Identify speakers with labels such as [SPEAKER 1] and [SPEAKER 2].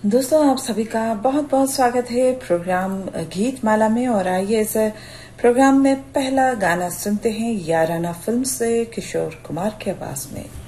[SPEAKER 1] दोस्तों, आप सभी का बहुत बहुत स्वागत है प्रोग्राम गीत माला में। और आइए इस प्रोग्राम में पहला गाना सुनते हैं याराना फिल्म से किशोर कुमार की आवाज में।